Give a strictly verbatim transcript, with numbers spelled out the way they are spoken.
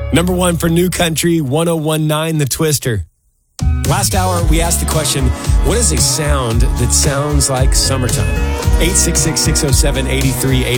Number one for New Country, ten nineteen, The Twister. Last hour, we asked the question, what is a sound that sounds like summertime? eight six six, six oh seven, eight three eight